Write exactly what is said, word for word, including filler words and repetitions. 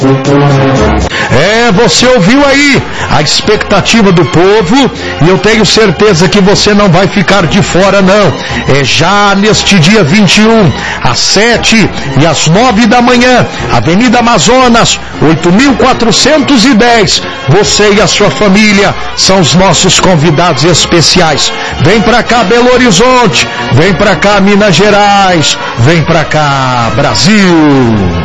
É, você ouviu aí a expectativa do povo e eu tenho certeza que você não vai ficar de fora não. É já neste dia vinte e um, às sete e às nove da manhã, Avenida Amazonas, oito mil quatrocentos e dez. Você e a sua família são os nossos convidados especiais. Vem pra cá, Belo Horizonte, vem pra cá, Minas Gerais, vem pra cá, Brasil.